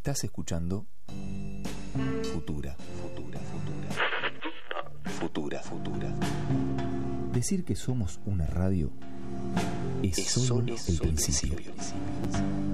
Estás escuchando Futura. Decir que somos una radio es solo el principio.